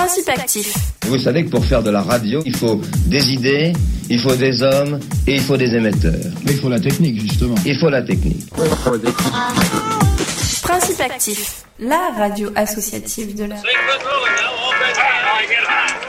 Principe actif. Vous savez que pour faire de la radio, il faut des idées, il faut des hommes et il faut des émetteurs. Mais il faut la technique, justement. Il faut la technique. Principe actif, la radio associative de la...